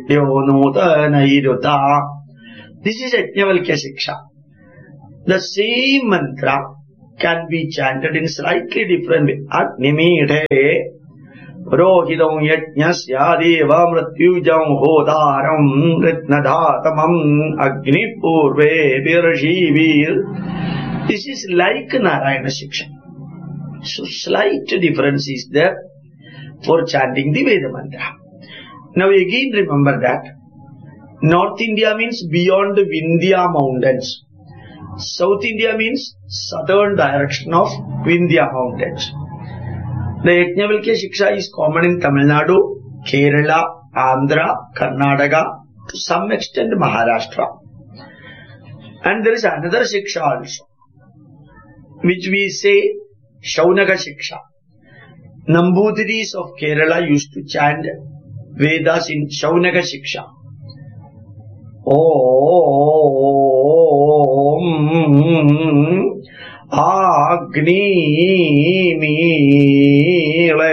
Nutanairudha. This is Yajnavalkya Shiksha. The same mantra can be chanted in slightly different way. Agnimite Rohidam Yajnasya Deva Mrityujam Hodaram Ritnadhatamam Agni Purve Virashivir. This is like Narayana Shiksha. So slight difference is there for chanting the Veda mantra. Now again remember that North India means beyond the Vindhya mountains. South India means southern direction of Vindhya mountains. The Yajnavalkya Shiksha is common in Tamil Nadu, Kerala, Andhra, Karnataka, to some extent Maharashtra. And there is another Shiksha also, which we say Shaunaka Shiksha. Nambudhiris of Kerala used to chant Vedas in Shaunaka Shiksha. Om Agni Mile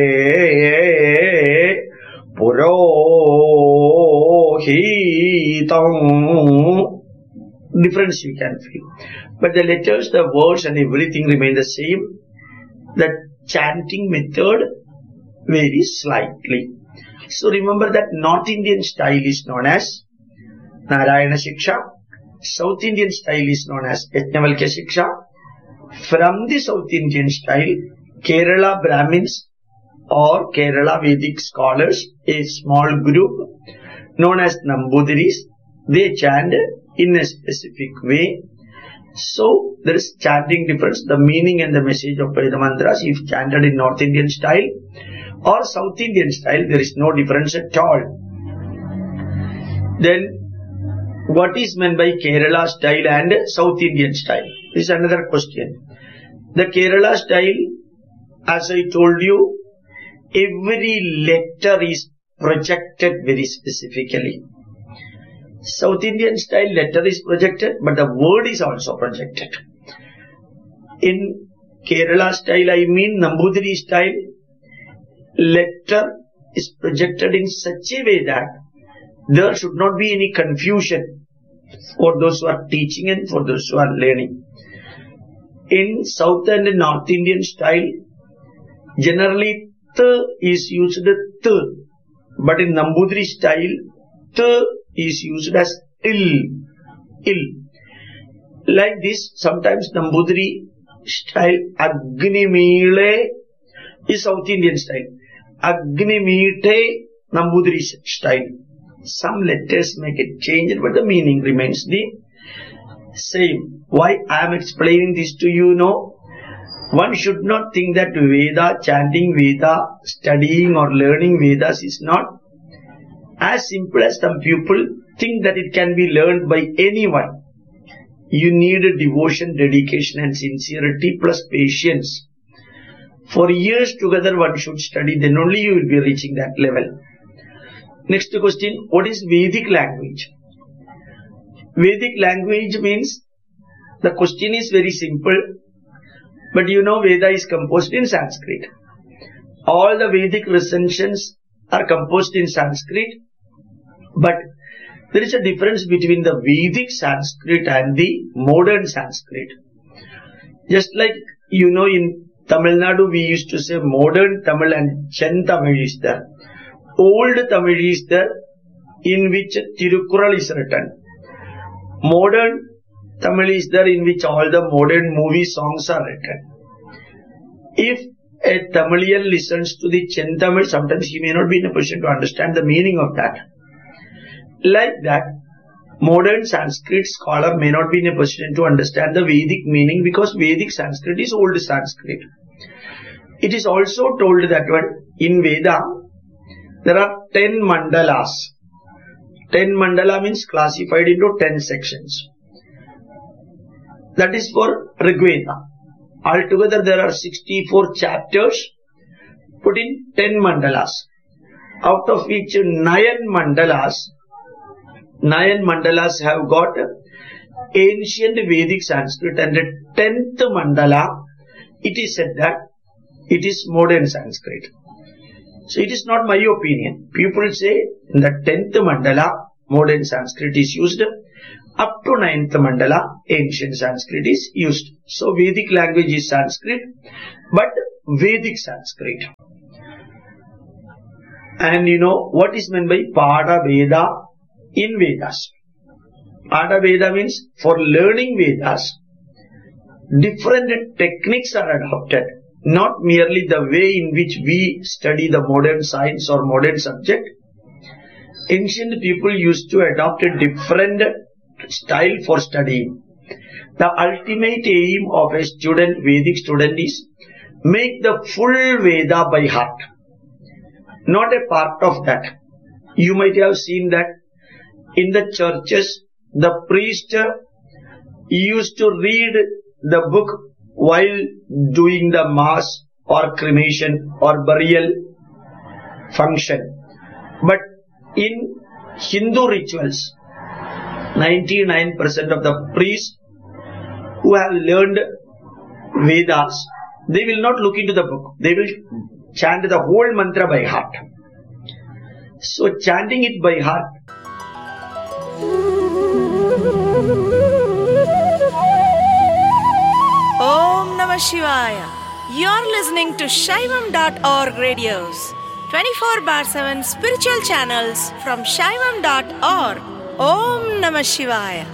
Purohitam. Difference you can feel. But the letters, the words and everything remain the same. The chanting method varies slightly. So remember that North Indian style is known as Narayana Shiksha. South Indian style is known as Yajnavalkya Shiksha. From the South Indian style, Kerala Brahmins or Kerala Vedic scholars, a small group known as Nambudhiris, they chant in a specific way. So there is chanting difference. The meaning and the message of Veda mantras, if chanted in North Indian style or South Indian style, there is no difference at all. Then what is meant by Kerala style and South Indian style? This is another question. The Kerala style, as I told you, every letter is projected very specifically. South Indian style, letter is projected, but the word is also projected. In Kerala style, I mean Nambudiri style, letter is projected in such a way that there should not be any confusion for those who are teaching and for those who are learning. In South and North Indian style, generally T is used T, but in Nambudiri style, T is used as Il. Like this, sometimes Nambudiri style, Agnimile is South Indian style. Agnimite, Nambudiri style. Some letters may get changed, but the meaning remains the same. Why I am explaining this to you now? One should not think that Veda, chanting Veda, studying or learning Vedas is not as simple as some people think that it can be learned by anyone. You need a devotion, dedication and sincerity plus patience. For years together one should study, then only you will be reaching that level. Next question, what is Vedic language? Vedic language means, the question is very simple, but you know Veda is composed in Sanskrit. All the Vedic recensions are composed in Sanskrit, but there is a difference between the Vedic Sanskrit and the modern Sanskrit. Just like you know in Tamil Nadu we used to say modern Tamil and Chen Tamil is there. Old Tamil is there in which Tirukkural is written. Modern Tamil is there in which all the modern movie songs are written. If a Tamilian listens to the Chen Tamil, sometimes he may not be in a position to understand the meaning of that. Like that, modern Sanskrit scholar may not be in a position to understand the Vedic meaning because Vedic Sanskrit is old Sanskrit. It is also told that in Veda, there are 10 mandalas. 10 mandala means classified into 10 sections. That is for Rigveda. Altogether there are 64 chapters put in 10 mandalas. Out of which 9 mandalas have got ancient Vedic Sanskrit, and the 10th mandala, it is said that it is modern Sanskrit. So it is not my opinion. People say in the 10th mandala, modern Sanskrit is used. Up to 9th mandala, ancient Sanskrit is used. So Vedic language is Sanskrit, but Vedic Sanskrit. And you know what is meant by Pada Veda in Vedas? Pada Veda means for learning Vedas, different techniques are adopted. Not merely the way in which we study the modern science or modern subject. Ancient people used to adopt a different style for studying. The ultimate aim of a student, Vedic student, is make the full Veda by heart. Not a part of that. You might have seen that in the churches, the priest used to read the book while doing the mass or cremation or burial function. But in Hindu rituals, 99% of the priests who have learned Vedas, they will not look into the book. They will chant the whole mantra by heart. So chanting it by heart. Om Namah Shivaya. You're listening to Shaivam.org radios, 24/7 spiritual channels from Shaivam.org. Om Namah Shivaya.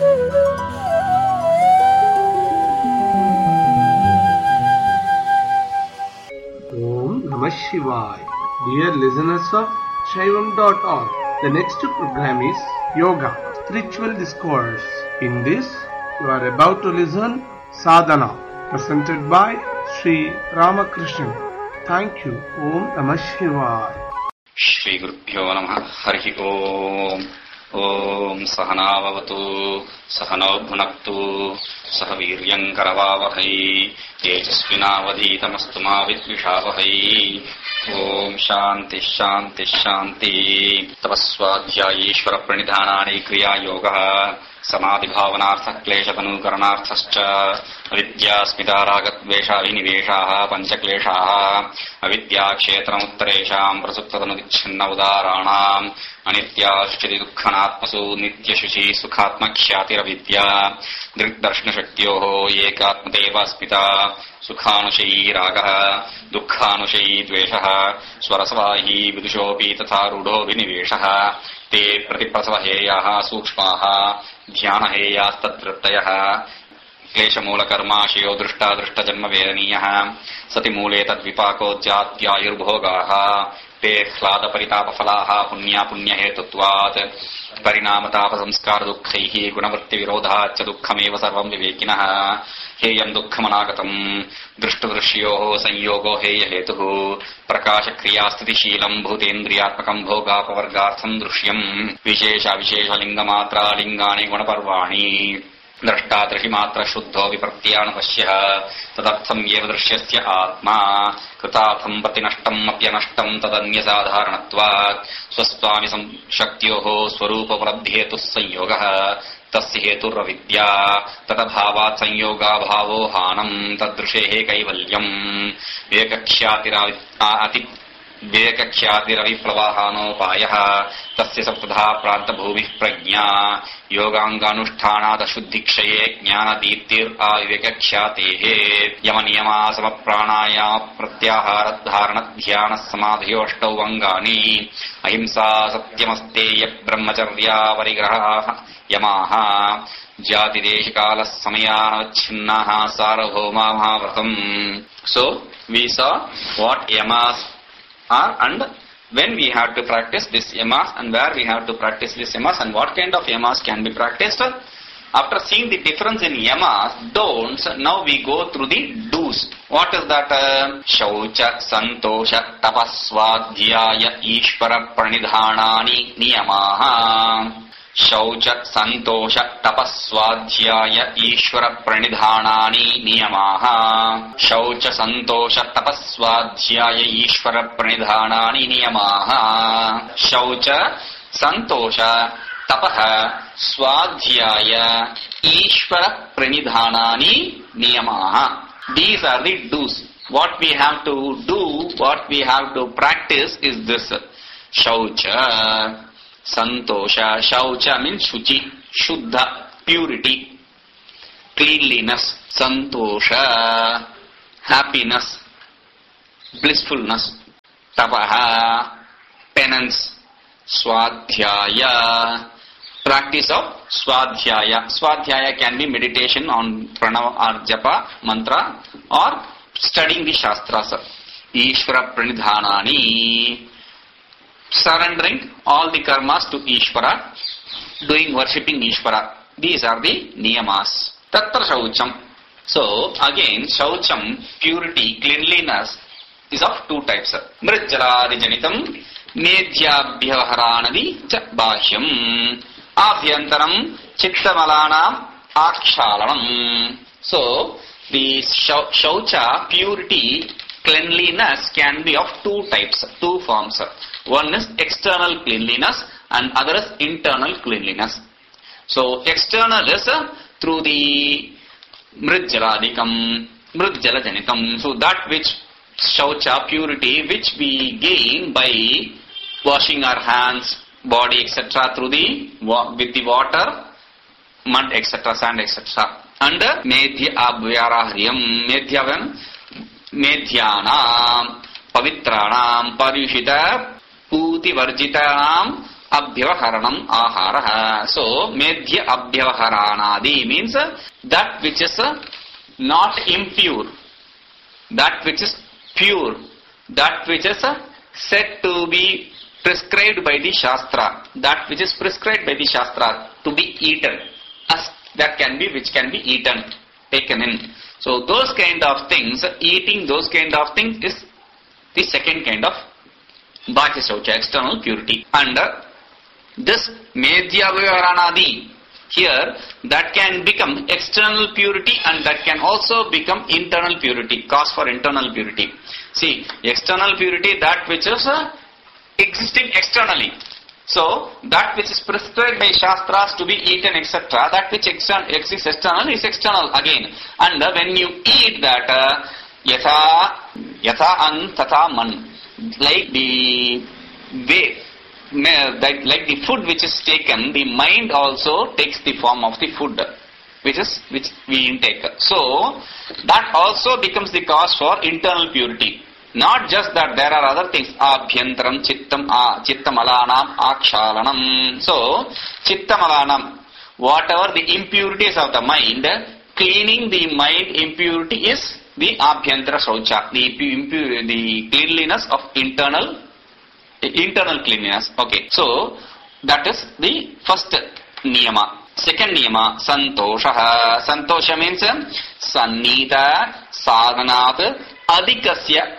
Om Namah Shivaya. Dear listeners of Shaivam.org, the next program is Yoga, Spiritual Discourse. In this, you are about to listen Sadhana, presented by Sri Ramakrishnan. Thank you. Om Namah Shivaya. Shri Gurubhyo Namah. Hari Om. Om Sahana Bhavatu, Sahano Bhunaktu, Sahaviryam Karavavahai, Tejasvinavadhitamastu ma Vidvishavahai. Om Shanti Shanti Shanti. Tapaswadhyayeshvara pranidhanani kriya yoga. Samadhi bhavanartha klesha tanukaranarthascha avidya smita ragatvesha viniveshaha panchakleshaha avidya kshetram uttaresham prasuptatanu vichinna udaranam anityashchati dukkhanatmasu nityashuchi sukhatmakhyatiravidya dirdarshna shaktyoho ekatmadeva smita sukhanushayi ragah dukkhanushayi dveshah swarasvahi vidushopi tatha rudho viniveshah te pratiprasavaheyaha sukshmaha ध्यानहेयास्तद्वृत्तयः क्लेशमूलकर्माशयो दृष्टादृष्टजन्मवेदनीयः सति मूले तद्विपाकोद्यात्यायुर्भोगाः ते ह्लादपरितापफलाः पुण्यापुण्यहेतुत्वात् परिणामतापसंस्कारदुःखैः गुणवृत्तिविरोधाच्च दुःखमेव सर्वं विवेकिनः हेयं दुःखमनागतम् दृष्टदृश्योः संयोगो हेयहेतुः प्रकाशक्रियास्थितिशीलम् भूतेन्द्रियात्मकम् भोगापवर्गार्थम् दृश्यम् विशेषाविशेषलिङ्गमात्रालिङ्गानि गुणपर्वाणि द्रष्टादृशिमात्र शुद्धो विप्रत्यानुपश्यः तदर्थम् एव दृश्यस्य आत्मा कृतार्थम् प्रतिनष्टम् अप्यनष्टम् तदन्यसाधारणत्वात् स्वस्वामि शक्त्योः स्वरूपोपलब्ध्येतुः संयोगः तस्य हेतुरविद्या तदभावात् संयोगाभावो हानम् तदृशेः कैवल्यम् विवेकख्यातिरविप्लवाहानोपायः तस्य सप्तधा प्रान्तभूमिः प्रज्ञा योगाङ्गानुष्ठानादशुद्धिक्षये ज्ञानदीप्तिराविवेकख्यातेः यमनियमासमप्राणायामप्रत्याहारधारणध्यानसमाधयोऽष्टौ अङ्गानि अहिंसा सत्यमस्तेयब्रह्मचर्यापरिग्रहाः यमाः जातिदेशकालः समयानवच्छिन्नाः सार्वभौमा महाव्रतम्. So we saw what yamas are and when we have to practice this yamas and where we have to practice this yamas and what kind of yamas can be practiced. After seeing the difference in yamas, don'ts, now we go through the do's. What is that? Shaucha, Santosha, Tapaswadhyaya, Ishvara Pranidhanani Niyamaha. Shaucha, Santosha, Tapaswadhyaya, Ishvara Pranidhanani Niyamaha. Shaucha, Santosha, Tapaswadhyaya, Ishvara Pranidhanani Niyamaha. Shaucha, Santosha, Tapaha, Swadhyaya, Ishvara Pranidhanani Niyamaha. These are the do's. what we have to do, what we have to practice is this. Shaucha, Santosha. Shaucha means Shuchi, Shuddha, purity, cleanliness. Santosha, happiness, blissfulness. Tapaha, penance. Swadhyaya, practice of Swadhyaya. Swadhyaya can be meditation on pranava or japa, mantra, or studying the shastras. Ishvara pranidhanani, surrendering all the karmas to Ishvara, doing worshipping Ishvara. These are the niyamas. Tatra shaucham. So again, shaucham, purity, cleanliness, is of two types. Mrijjaladi janitam, medhyabhyaharanadi cha bahyam, abhyantaram chittamalanam akshalanam. So the shaucha, purity, cleanliness can be of two types, two forms. One is external cleanliness and other is internal cleanliness. So external is through the mrijjaladikam, mrijjalajanitam. So that which shaucha, purity, which we gain by washing our hands, body, etc. through with the water, mud, etc., sand, etc. And medhya abhyarahriyam, medhyanam, pavitranam, paryushita, puti varjitanam, abhyavaharanam aharaha. So medhya abhyavaharanadi means that which is not impure, that which is pure, that which is said to be prescribed by the Shastra, that which is prescribed by the Shastra to be eaten, as that can be, which can be eaten, taken in. So those kind of things, eating those kind of things is the second kind of Bhajya Shaucha, external purity. And this Medhya Viharanadi, here, that can become external purity and that can also become internal purity, cause for internal purity. See, external purity, that which is existing externally. So, that which is prescribed by Shastras to be eaten, etc., that which exists external is external again. And when you eat that, yatha an tata man, like the way, like the food which is taken, the mind also takes the form of the food which we intake. So that also becomes the cause for internal purity. Not just that, there are other things. Abhyantaram chittamalanam akshalanam. So chittamalanam, whatever the impurities of the mind, cleaning the mind impurity is the abhyantara shaucha, the cleanliness of internal cleanliness. Okay, so that is the first niyama. Second niyama, santosha. Santosha means sannita sadhanat adhikasya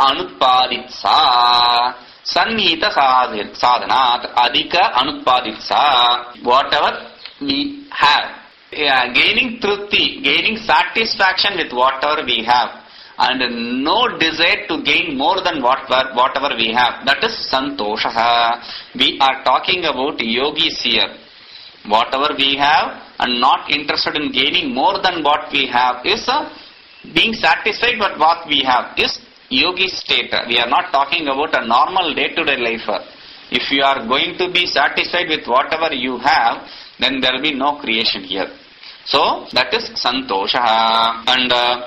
anutpaditsa. Sannita sadhanat adhika anutpaditsa. Whatever we have, gaining trupti, gaining satisfaction with whatever we have, and no desire to gain more than whatever we have. That is santosha. We are talking about yogis here. Whatever we have and not interested in gaining more than what we have is being satisfied with what we have is yogi state. We are not talking about a normal day-to-day life. If you are going to be satisfied with whatever you have, then there will be no creation here. So that is santosha. And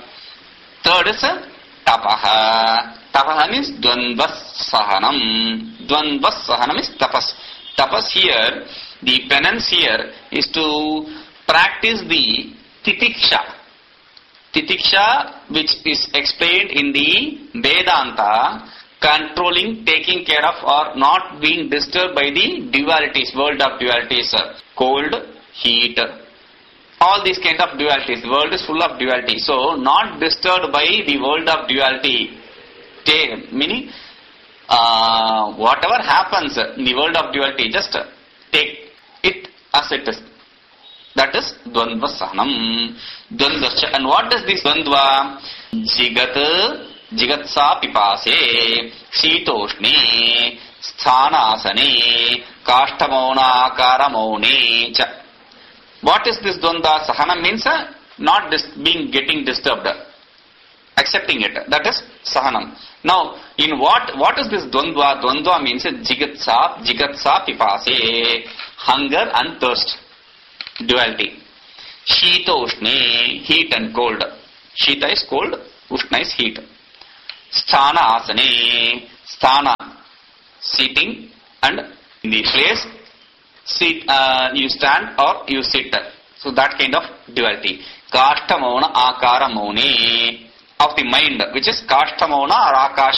third is tapaha. Tapaha means dvandvas sahanam. Dvandvas sahanam is tapas. Tapas here, the penance here is to practice the titiksha. Titiksha, which is explained in the Vedanta, controlling, taking care of or not being disturbed by the dualities, world of dualities, cold, heat, all these kind of dualities. The world is full of duality. So, not disturbed by the world of duality. Meaning, whatever happens in the world of duality, just take it as it is. That is dvandva sahanam. Dvandva. And what is this dvandva? Jigatsa pipase, sitoshne, sthanasane, kashtamona karamone cha. What is this dvandva? Sahana means not getting disturbed. accepting it. That is sahanam. Now, in what is this dvandva? Dvandva means jigatsa pipase, hunger and thirst. Duality. Shita ushne, heat and cold. Shita is cold, ushna is heat. Sthana asane, sthana, sitting, and in the place, sit, you stand or you sit. So that kind of duality. Kashta mauna, akara maune, of the mind, which is kashta mauna or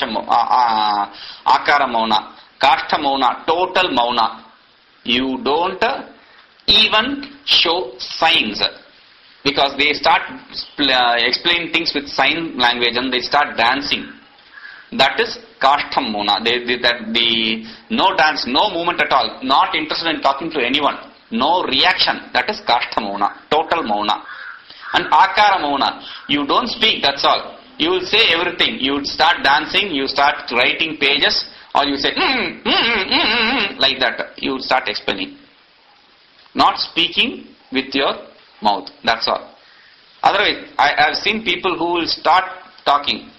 akara mauna. Kashta mauna, total mauna. You don't even show signs, because they start explaining things with sign language and they start dancing. That is kashtam mauna. The no dance, no movement at all, not interested in talking to anyone, no reaction. That is kashtam mauna, total mauna. And akara mauna, you don't speak, that's all. You will say everything. You would start dancing, you start writing pages, or you say like that. You would start explaining. Not speaking with your mouth, that's all. Otherwise, I have seen people who will start talking.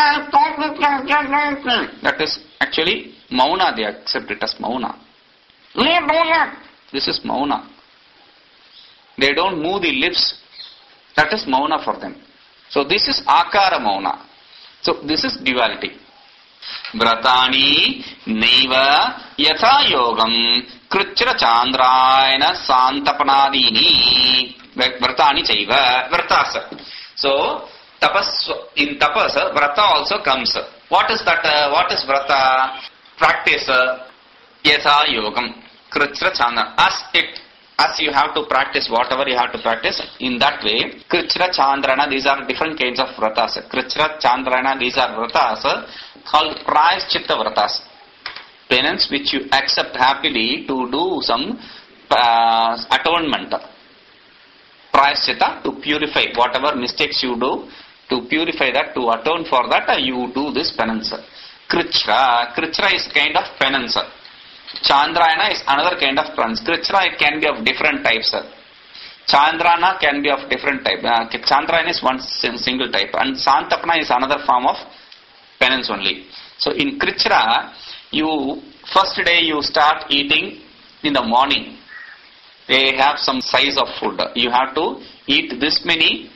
That is actually mauna, they accept it as mauna. This is mauna. They don't move the lips. That is mauna for them. So this is akara mauna. So this is duality. Vratani naiva yatha yogam kruchra chandrayana santapanadini. Vratani chaiva vratas. So in tapas, vrata also comes. What is that? What is vrata? Practice yatha yogam kruchra chandra. As you have to practice whatever you have to practice, in that way, Krichra Chandrana, these are different kinds of vratas. Krichra Chandrana, these are vratas called Prayaschitta vratas. Penance which you accept happily to do some atonement. Prayaschitta, to purify whatever mistakes you do, to purify that, to atone for that, you do this penance. Krichra is kind of penance. Chandrayana is another kind of penance. Krichra, it can be of different types. Chandrana can be of different type. Chandrayana is one single type, and Santapana is another form of penance only. So in Krichra, you first day you start eating in the morning. They have some size of food. You have to eat this many,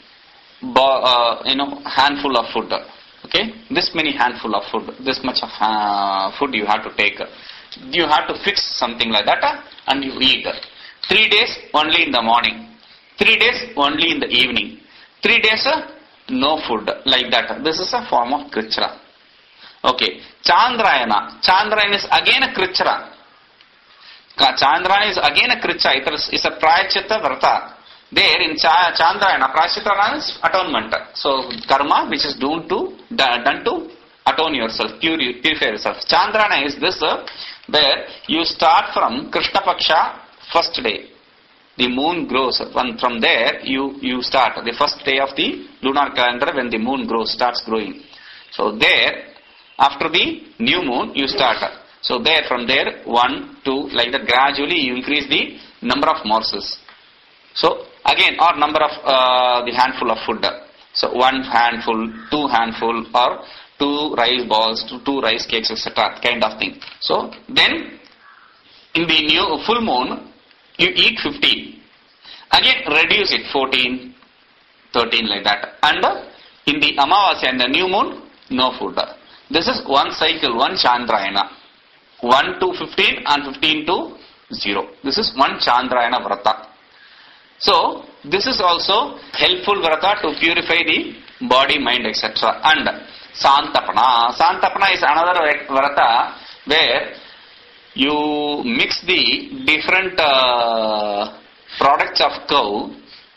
handful of food. Okay, this many handful of food. This much of food you have to take. You have to fix something like that, and you eat. 3 days only in the morning, 3 days only in the evening, 3 days no food, like that. This is a form of Krichra. Okay, Chandrayana. Chandrayana is again a Krichra. Chandrayana is again a Krichra. It is a Prayaschitta Vrata. There in Chandrayana, Prayaschitta is atonement. So karma which is done to atone yourself, purify yourself. Chandrayana is this, where you start from Krishna Paksha first day. The moon grows. From there you start. The first day of the lunar calendar, when the moon starts growing. So there, after the new moon, you start. So there, from there, 1, 2, like that, gradually you increase the number of morsels. So again, or number of the handful of food. So 1 handful, 2 handful, or 2 rice balls, 2 rice cakes, etc. kind of thing. So then, in the new full moon, you eat 15. Again, reduce it, 14, 13, like that. And in the Amavasya and the new moon, no food. This is one cycle, one Chandrayana. 1 to 15 and 15 to 0. This is one Chandrayana Vrata. So, this is also helpful Vrata to purify the body, mind, etc. And Santapana. Santapana is another Vrata where you mix the different products of cow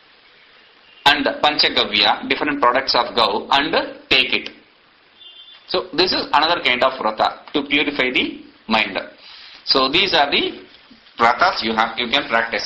and Panchagavya, different products of cow, and take it. So this is another kind of Vrata to purify the mind. So these are the Vratas you can practice.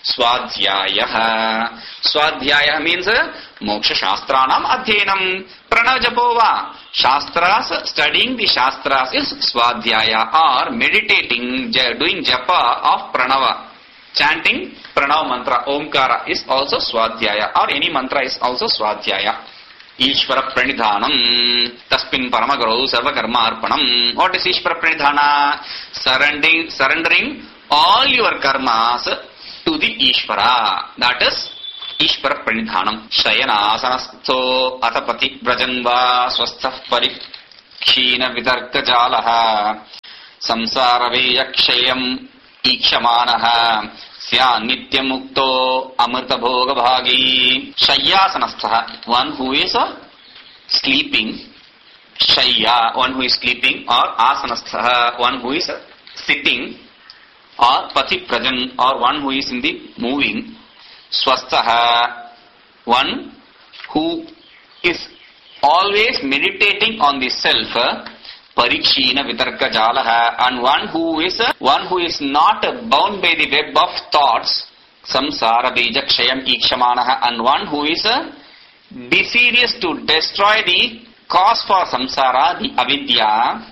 Swadhyaya. Swadhyaya means Moksha Shastranam Adhyanam Pranajapova. Shastras, studying the Shastras is Swadhyaya, or meditating, doing japa of Pranava. Chanting Pranava mantra, Omkara is also Swadhyaya, or any mantra is also Swadhyaya. Ishvara Pranidhanam. Tasmin Paramaguru Sarva Karma Arpanam. What is Ishvara Pranidhana? Surrendering all your karmas to the Ishvara. That is Ishvara Pranidhanam. Shayana Asanasto Atapati Brajanva Swastha Parikshina Vitarka Jalaha Samsara Veyakshayam Ikshamanaha Sya Nityamukto Amrita Bhoga Bhagi. Shayyasanastha, one who is sleeping. Shayya, one who is sleeping, or asanastha, one who is sitting, or pati prajan, or one who is in the moving. Swastaha, one who is always meditating on the self. Parikshina vitarka jalaha, and one who is not bound by the web of thoughts. Samsara bijakshayam ikshamanaha, and one who is desirous to destroy the cause for samsara, the avidya.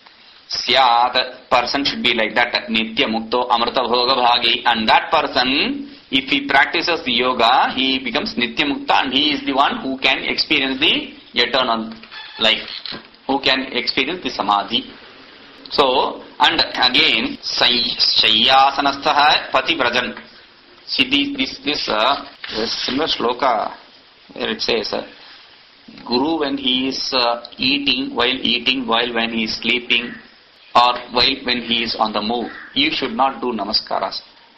Syat, person should be like that. Nitya mukto amrita bhoga bhagi, and that person, if he practices the yoga, he becomes nitya mukta, and he is the one who can experience the eternal life, who can experience the samadhi. So, and again, Shayyasanastha Pati Brajan. See, this similar shloka where it says, Guru when he is eating, while when he is sleeping, or while when he is on the move, you should not do namaskaras.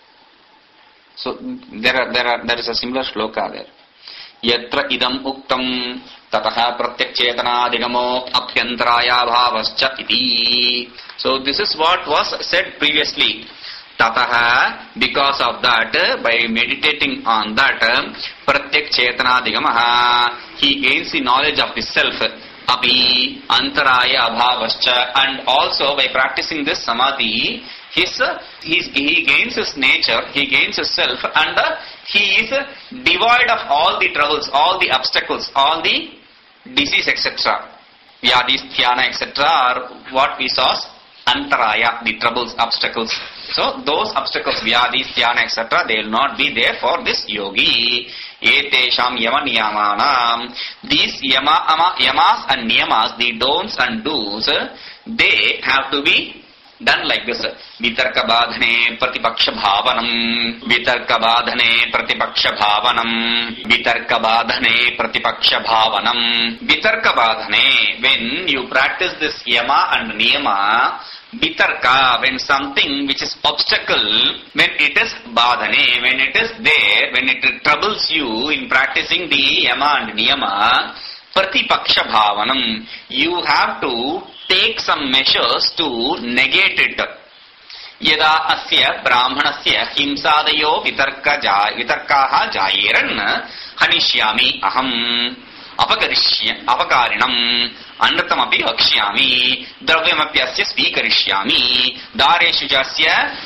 So, there is a similar shloka there. Yatra idam uktam tataha pratyakchetana digamo apyantaraya bhavascha iti. So this is what was said previously. Tataha, because of that, by meditating on that, pratyakchetana digamaha, he gains the knowledge of the self. Api antaraya bhavascha, and also by practicing this samadhi, he gains his nature, he gains his self, and he is devoid of all the troubles, all the obstacles, all the disease, etc. Vyadis, dhyana, etc. are what we saw antaraya, the troubles, obstacles. So those obstacles, vyadis, dhyana, etc., they will not be there for this yogi. Etesham yama niyamanam. These yamas and niyamas, the don'ts and do's, they have to be done like this. Vitarka badhane pratipaksha bhavanam. Vitarka badhane pratipaksha bhavanam. Vitarka badhane pratipaksha bhavanam. Vitarka badhane, when you practice this yama and niyama, vitarka, when something which is obstacle, when it is badhane, when it is there, when it troubles you in practicing the yama and niyama, pratipaksha bhavanam, you have to take some measures to negate it. Yada asya brahmanasya himsadayo vitarkaha jayeran hanishyami aham apakarinam anratamapi vakshyami dravyamapi asya svikarishyami dareshu jasya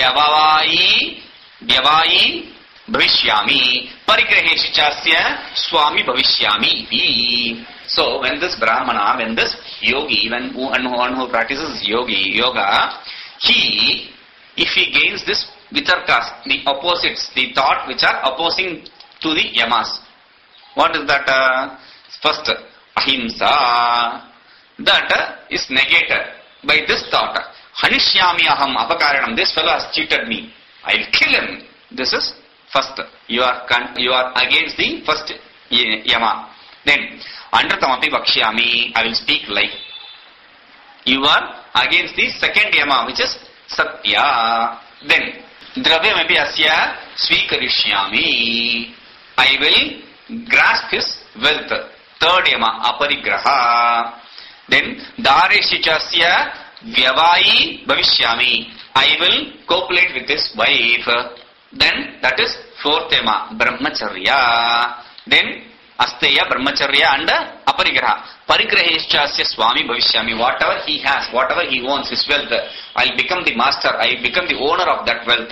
vyavayi bhavishyami parigraheshu jasya swami bhavishyami. So when this brahmana, when this yogi, when one who practices yoga, if he gains this vitarkas, the opposites, the thought which are opposing to the yamas. What is that? First, ahimsa. That is negated by this thought. Hanishyami aham apakaranam. This fellow has cheated me. I will kill him. This is first. You are against the first yama. Then, Andratamapi vakshyami, I will speak like. You are against the second yama, which is satya. Then, dravyamapi asya svikarishyami, I will grasp his wealth. Third yama, aparigraha. Then, dareshicasya vyavayi bhavishyami, I will copulate with his wife. Then, that is fourth yama, brahmacharya. Then, Asteya, Brahmacharya and Aparigraha. Parigraheshchasya Swami Bhavishyami. Whatever he has, whatever he owns, his wealth, I'll become the master, I'll become the owner of that wealth.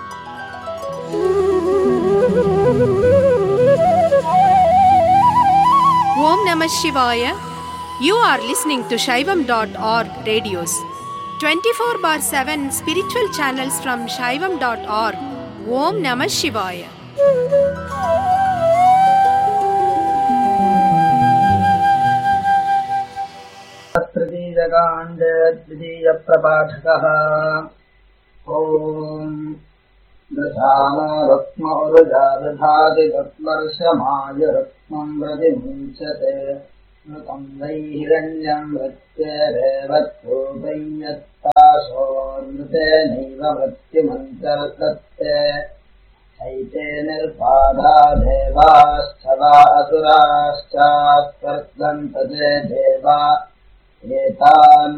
Om Namah Shivaya. You are listening to Shaivam.org radios. 24/7 spiritual channels from Shaivam.org. Om Namah Shivaya. सुन्दरकाण्डे द्वितीयप्रपाठकः। ॐ दधानो रत्मोरुजा दधाति तत्वर्षमाय रत्नम् प्रतिमुञ्चते मृतम् वै हिरण्यम् मृत्युरेवत्पूपयत्ताशोऽमृतेनैव मृत्युमन्तर्दत्ते चैते निर्बाधा देवाश्च वा असुराश्च स्पर्धन्तते देवा एतान्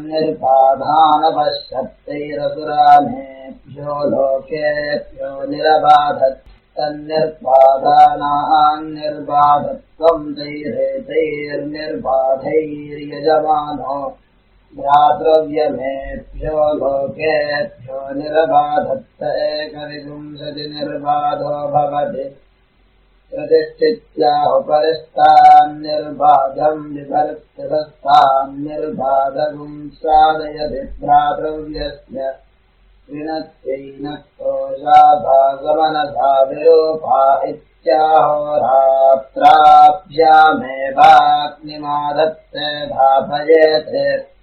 निर्बाधानपश्यत्तैरसुरानेभ्यो लोकेभ्यो निरबाधत् तन्निर्बाधानान् निर्बाधत्वम् तैरेतैर्निर्बाधैर्यजमानो भ्रातृव्यमेभ्यो लोकेभ्यो निरबाधत्त एकविंशति निर्बाधो भवति प्रतिष्ठित्याहुपरिष्टान्निर्बाधम् विभर्त्यधस्तान्निर्बाधगुम् साधयति भ्रातृव्यस्य विनत्यैनक्तोषाभागमनसा विरूपा इत्याहोरात्राभ्यामेवाग्निमादत्ते धापयेते